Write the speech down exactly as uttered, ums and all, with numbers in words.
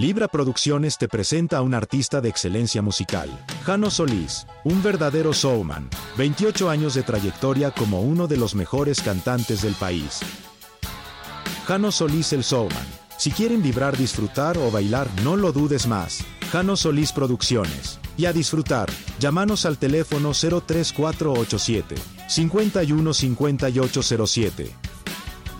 Libra Producciones te presenta a un artista de excelencia musical, Jano Solís, un verdadero showman, veintiocho años de trayectoria como uno de los mejores cantantes del país. Jano Solís el showman. Si quieren vibrar, disfrutar o bailar, no lo dudes más. Jano Solís Producciones. Y a disfrutar, llámanos al teléfono cero tres cuatro ocho siete, cinco uno cinco ocho cero siete.